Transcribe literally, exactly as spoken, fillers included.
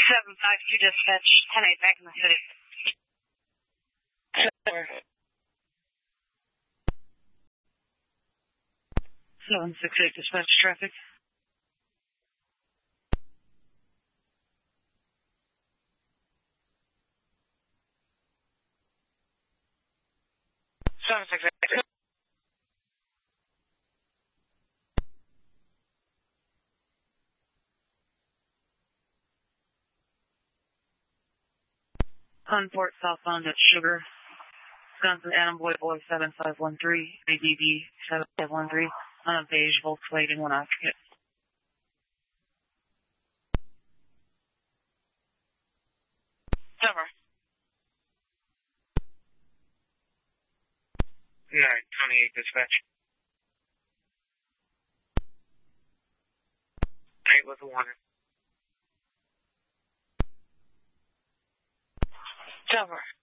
seven five two dispatch, ten eight back in the city. seven six eight dispatch traffic. seven six eight. On Port southbound at Sugar, Wisconsin, Adam Boy Boy seven five one three, A D B seven five one three, on a beige Volkswagen, one occupant. Cover. nine twenty-eight dispatch. eight with a warning. Cover.